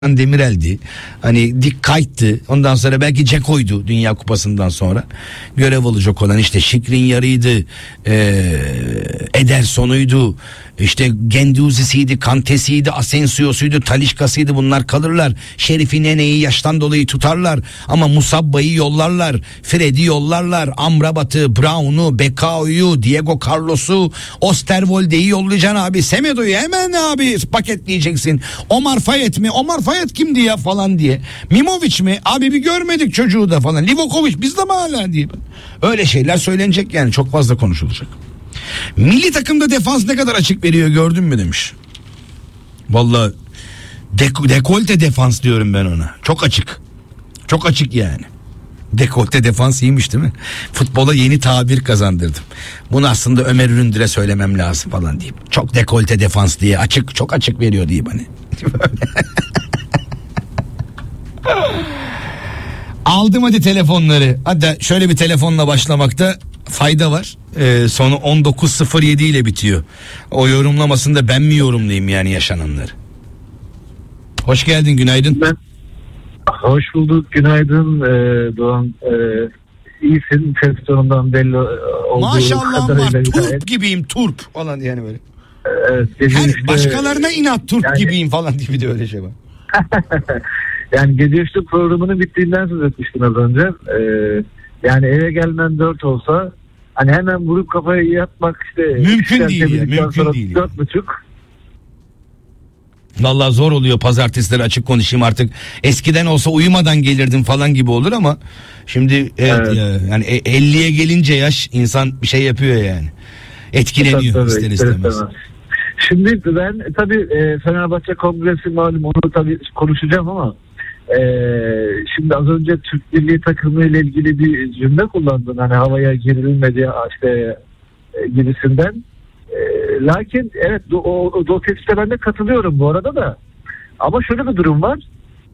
Demirel'di. Hani Dick Kite'tı. Ondan sonra belki Ceko'ydu Dünya Kupası'ndan sonra. Görev alacak olan işte Skriniar'ıydı. Ederson'uydu. İşte Genduzi'siydi, Kantes'iydi, Asensio'suydu, Talisca'sıydı. Bunlar kalırlar. Şerifi Nene'yi yaştan dolayı tutarlar. Ama Musabba'yı yollarlar. Fred'i yollarlar. Amrabat'ı, Brown'u, Bekao'yu, Diego Carlos'u, Osterwolde'yi yollayacaksın abi. Semedo'yu hemen abi paketleyeceksin. Omar Fayet mi? Omar Fayet kimdi ya falan diye. Mimovic mi? Abi bir görmedik çocuğu da falan. Livakovic bizde mi hala diye. Öyle şeyler söylenecek yani, çok fazla konuşulacak. Milli takımda defans ne kadar açık veriyor gördün mü demiş. Vallahi dekolte defans diyorum ben ona. Çok açık. Çok açık yani. Dekolte defans iyiymiş değil mi? Futbola yeni tabir kazandırdım. Bunu aslında Ömer Üründür'e söylemem lazım falan deyip. Çok dekolte defans diye açık, çok açık veriyor diyeyim hani. Aldım hadi telefonları. Hadi şöyle bir telefonla başlamakta fayda var. Sonu 1907 ile bitiyor. O yorumlamasında ben mi yorumlayayım yani yaşananları? Hoş geldin, günaydın. Hoş bulduk, günaydın Doğan. İyisin, ses tonundan belli olduğu maşallah kadarıyla. Var, turp gibiyim, turp falan yani böyle. Evet, işte, başkalarına inat turp yani, gibiyim falan gibi de öyle şey var. Yani gece işte programının bittiğinden söz etmiştin az önce. Yani eve gelmen 4 olsa hani hemen vurup kafaya yatmak işte mümkün değil ya, mümkün değil. 4.30. Vallahi zor oluyor pazartesileri, açık konuşayım artık. Eskiden olsa uyumadan gelirdim falan gibi olur ama şimdi evet. Ya, yani 50'ye gelince yaş insan bir şey yapıyor yani. Etkileniyor tabii, ister istemez. Şimdi ben tabii Fenerbahçe Kongresi malum, onu tabii konuşacağım ama şimdi az önce Türk Milli Takımı ile ilgili bir cümle kullandın. Hani havaya girilmedi işte gibisinden. Lakin evet o tespite ben de katılıyorum bu arada da. Ama şöyle bir durum var.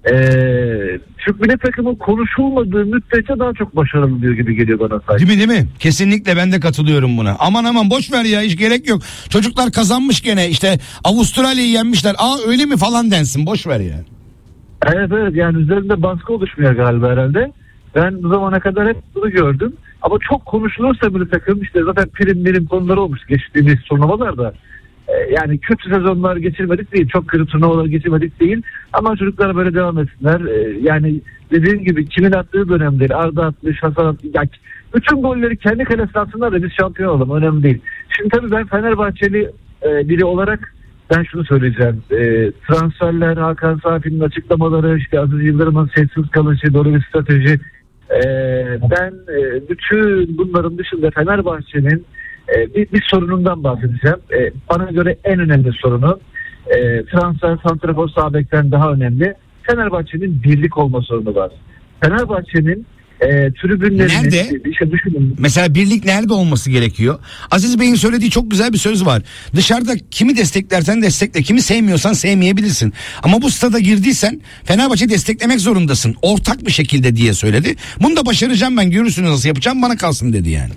Türk Milli Takımı konuşulmadığı müddetçe daha çok başarılı diyor gibi geliyor bana sanki. Değil mi? Kesinlikle ben de katılıyorum buna. Aman boş ver ya, hiç gerek yok. Çocuklar kazanmış gene, işte Avustralya'yı yenmişler. Öyle mi falan densin, boş ver ya. Evet yani üzerinde baskı oluşmuyor galiba herhalde. Ben bu zamana kadar hep bunu gördüm. Ama çok konuşulursa bir takım işte zaten prim konuları olmuş geçtiğimiz turnuvalarda. Yani kötü sezonlar geçirmedik değil, çok kötü turnuvalar geçirmedik değil. Ama çocuklar böyle devam etsinler. Yani dediğim gibi kimin attığı da önemli değil. Arda atmış, Hasan atmış. Yani bütün golleri kendi kalesine atsınlar da biz şampiyon olalım, önemli değil. Şimdi tabii ben Fenerbahçeli biri olarak ben şunu söyleyeceğim. Transferler, Hakan Safi'nin açıklamaları, işte Aziz Yıldırım'ın sessiz kalışı, doğru bir strateji. Ben bütün bunların dışında Fenerbahçe'nin bir sorunundan bahsedeceğim. Bana göre en önemli sorunu transfer, santrafor, sağ bekten daha önemli. Fenerbahçe'nin birlik olma sorunu var. Fenerbahçe'nin tribünlerinin nerede? İşte düşünün. Mesela birlik nerede olması gerekiyor? Aziz Bey'in söylediği çok güzel bir söz var. Dışarıda kimi desteklersen destekle, kimi sevmiyorsan sevmeyebilirsin. Ama bu stada girdiysen Fenerbahçe desteklemek zorundasın. Ortak bir şekilde diye söyledi. Bunu da başaracağım ben, görürsünüz nasıl yapacağım, bana kalsın dedi yani.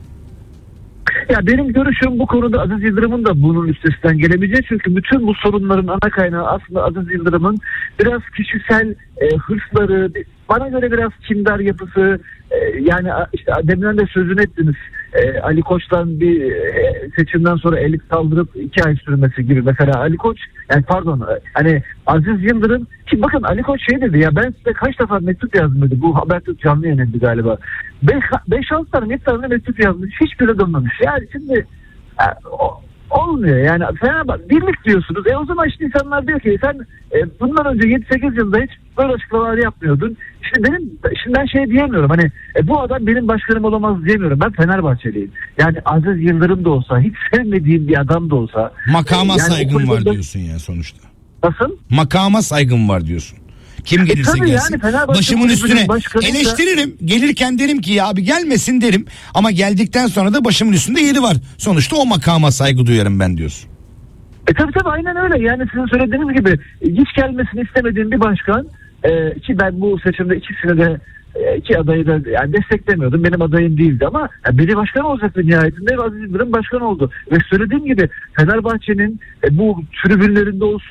Ya benim görüşüm bu konuda Aziz Yıldırım'ın da bunun üstesinden gelebileceği, çünkü bütün bu sorunların ana kaynağı aslında Aziz Yıldırım'ın biraz kişisel hırsları, bana göre biraz kindar yapısı. Yani işte deminden de sözünü ettiniz. Ali Koç'tan bir seçimden sonra eli kaldırıp 2 ay sürmesi gibi. Mesela Ali Koç, yani pardon, hani Aziz Yıldırım, ki bakın Ali Koç şey dedi ya, ben size kaç defa mektup yazdım dedi. Bu Habertürk canlı yayınlandı galiba. 5-6 tane mektup yazmış. Hiçbiri dönmemiş. Yani şimdi olmuyor yani. Birlik diyorsunuz. O zaman işte insanlar diyor ki sen bundan önce 7-8 yılda hiç böyle açıklamalar yapmıyordun. Şimdi ben şey diyemiyorum, hani bu adam benim başkanım olamaz diyemiyorum. Ben Fenerbahçeliyim. Yani Aziz Yıldırım da olsa, hiç sevmediğim bir adam da olsa. Makama yani saygın var diyorsun ya sonuçta. Nasıl? Makama saygın var diyorsun. Kim gelirse gelsin. Yani başımın üstüne eleştiririm. Gelirken derim ki ya abi gelmesin derim. Ama geldikten sonra da başımın üstünde yeri var. Sonuçta o makama saygı duyarım ben diyorsun. Tabii aynen öyle. Yani sizin söylediğiniz gibi hiç gelmesini istemediğim bir başkan, ki ben bu seçimde ikisini de iki adayı da yani desteklemiyordum. Benim adayım değildi ama biri başkan olacaktı nihayetinde. Aziz Yıldırım başkan oldu. Ve söylediğim gibi Fenerbahçe'nin bu tribünlerinde olsun,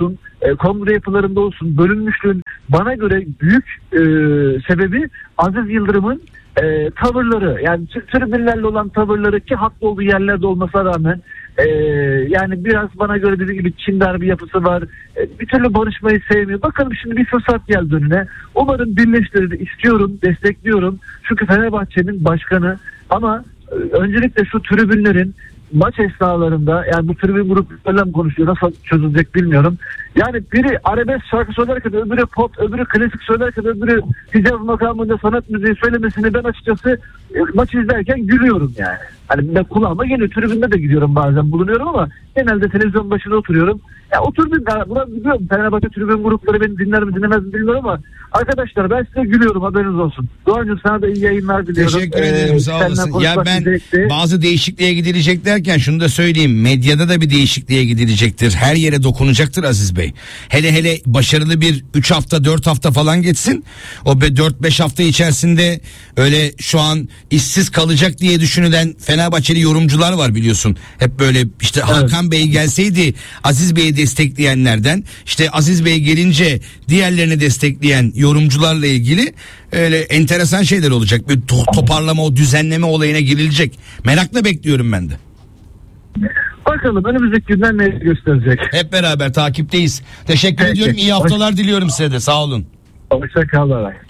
kongre yapılarında olsun bölünmüşlüğün bana göre büyük sebebi Aziz Yıldırım'ın tavırları, yani tribünlerle olan tavırları, ki haklı olduğu yerlerde olmasına rağmen yani biraz bana göre dediğim gibi kindar bir yapısı var. Bir türlü barışmayı sevmiyor. Bakalım, şimdi bir fırsat geldi önüne. Umarım birleştirir, istiyorum, destekliyorum. Çünkü Fenerbahçe'nin başkanı, ama öncelikle şu tribünlerin maç esnalarında, yani bu tribün gruplarıyla mı konuşuyor, nasıl çözülecek bilmiyorum. Yani biri arabesk şarkı söylerken, öbürü pop, öbürü klasik söylerken, öbürü Hicaz makamında sanat müziği söylemesini ben açıkçası maç izlerken gülüyorum yani. Hani ben kulağıma geliyor, tribünde de gidiyorum, bazen bulunuyorum ama genelde televizyon başında oturuyorum. Ya oturdum, buna biliyorum, Fenerbahçe tribün grupları beni dinler mi dinlemez mi bilmiyorum ama arkadaşlar ben size gülüyorum, haberiniz olsun. Doğancığım, sana da iyi yayınlar diliyorum. Teşekkür ederim, sağ olasın. Ya ben bazı değişikliğe gidilecek derken şunu da söyleyeyim. Medyada da bir değişikliğe gidilecektir. Her yere dokunacaktır Aziz Bey. Hele başarılı bir 3 hafta 4 hafta falan geçsin. O 4-5 hafta içerisinde öyle şu an işsiz kalacak diye düşünülen Fenerbahçeli yorumcular var, biliyorsun. Hep böyle işte evet. Hakan Bey gelseydi Aziz Bey'i destekleyenlerden, işte Aziz Bey gelince diğerlerini destekleyen yorumcularla ilgili öyle enteresan şeyler olacak. Bir toparlama, o düzenleme olayına girilecek. Merakla bekliyorum ben de. Bakalım önümüzdeki günler ne gösterecek. Hep beraber takipteyiz. Teşekkür ediyorum. İyi haftalar diliyorum size de. Sağ olun. Hoşça kal.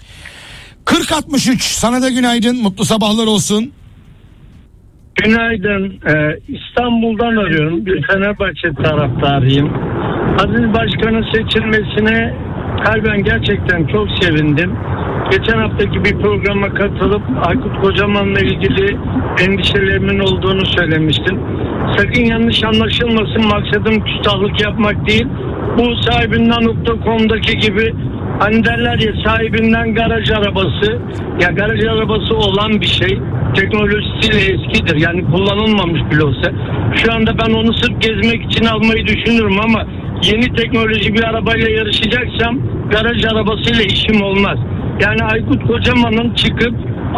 40-63 sana da günaydın. Mutlu sabahlar olsun. Günaydın. İstanbul'dan arıyorum. Bir Fenerbahçe taraftarıyım. Aziz Başkan'ın seçilmesine kalben gerçekten çok sevindim. Geçen haftaki bir programa katılıp Aykut Kocaman'la ilgili endişelerimin olduğunu söylemiştim. Sakın yanlış anlaşılmasın, maksadım küstahlık yapmak değil. Bu sahibinden.com'daki gibi hani derler ya, sahibinden garaj arabası, ya garaj arabası olan bir şey teknolojisiyle eskidir, yani kullanılmamış bile olsa. Şu anda ben onu sırf gezmek için almayı düşünürüm ama yeni teknoloji bir arabayla yarışacaksam garaj arabasıyla işim olmaz. Yani Aykut Kocaman'ın çıkıp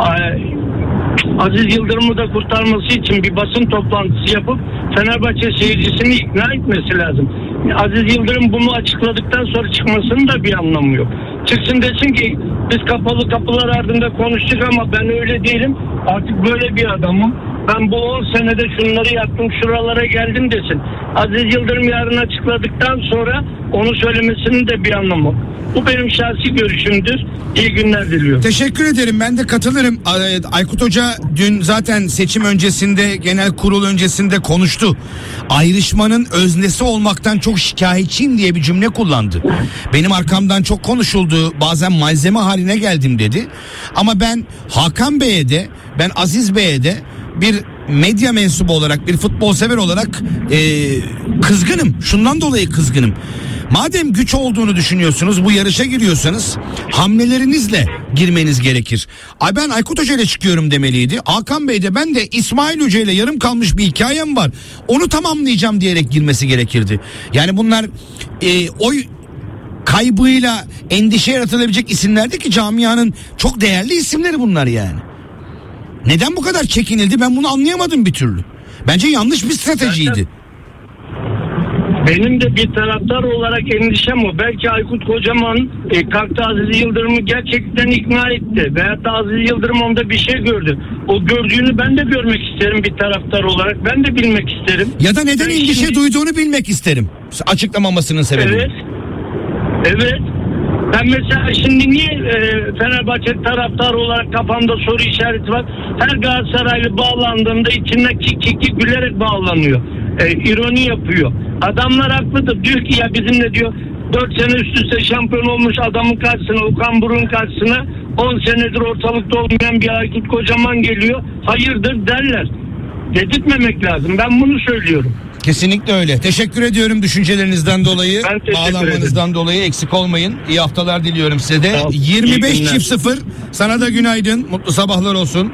Aziz Yıldırım'ı da kurtarması için bir basın toplantısı yapıp Fenerbahçe seyircisini ikna etmesi lazım. Aziz Yıldırım bunu açıkladıktan sonra çıkmasının da bir anlamı yok. Çıksın desin ki biz kapalı kapılar ardında konuştuk ama ben öyle değilim. Artık böyle bir adamım. Ben bu 10 senede şunları yaptım, şuralara geldim desin. Aziz Yıldırım yarın açıkladıktan sonra onu söylemesinin de bir anlamı yok. Bu benim şahsi görüşümdür. İyi günler diliyorum. Teşekkür ederim. Ben de katılırım. Aykut Hoca dün zaten seçim öncesinde, genel kurul öncesinde konuştu. Ayrışmanın öznesi olmaktan çok şikayetçiyim diye bir cümle kullandı. Benim arkamdan çok konuşuldu. Bazen malzeme haline geldim dedi. Ama ben Hakan Bey'e de, ben Aziz Bey'e de bir medya mensubu olarak, bir futbol sever olarak kızgınım. Şundan dolayı kızgınım. Madem güç olduğunu düşünüyorsunuz, bu yarışa giriyorsanız hamlelerinizle girmeniz gerekir. Ben Aykut Hoca ile çıkıyorum demeliydi. Hakan Bey de ben de İsmail Hoca ile yarım kalmış bir hikayem var, onu tamamlayacağım diyerek girmesi gerekirdi. Yani bunlar oy kaybıyla endişe yaratılabilecek isimlerdi ki camianın çok değerli isimleri bunlar yani. Neden bu kadar çekinildi, ben bunu anlayamadım bir türlü. Bence yanlış bir stratejiydi. Benim de bir taraftar olarak endişem o. Belki Aykut Kocaman kalktı Aziz Yıldırım'ı gerçekten ikna etti. Veyahut da Aziz Yıldırım onda bir şey gördü. O gördüğünü ben de görmek isterim bir taraftar olarak. Ben de bilmek isterim. Ya da neden endişe duyduğunu bilmek isterim. Açıklamamasının sebebi. Evet. Ben mesela şimdi niye Fenerbahçe taraftarı olarak kafamda soru işareti var. Her Galatasaraylı bağlandığında içinden kik gülerek bağlanıyor. İroni yapıyor. Adamlar haklıdır. Diyor ki ya bizimle diyor 4 sene üst üste şampiyon olmuş adamın karşısına, Okan Buruk'un karşısına 10 senedir ortalıkta olmayan bir Aykut Kocaman geliyor. Hayırdır derler. Dedirtmemek lazım. Ben bunu söylüyorum. Kesinlikle öyle. Teşekkür ediyorum düşüncelerinizden dolayı, bağlanmanızdan dolayı. Eksik olmayın. İyi haftalar diliyorum size de. 25.00 sana da günaydın. Mutlu sabahlar olsun.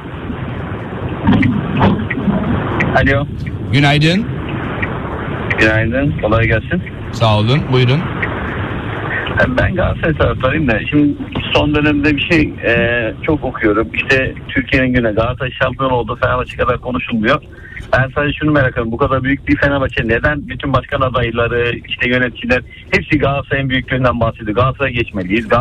Alo. Günaydın. Günaydın. Kolay gelsin. Sağ olun. Buyurun. Ben Galatasaray taraftarıyım da şimdi Son dönemde bir şey çok okuyorum. İşte Türkiye'nin güne Galatasaray şampiyon oldu. Fenerbahçe kadar konuşulmuyor. Ben sadece şunu merak ediyorum. Bu kadar büyük bir Fenerbahçe neden bütün başkan adayları, işte yöneticiler hepsi Galatasaray'ın büyüklüğünden bahsediyor. Galatasaray'a geçmeliyiz.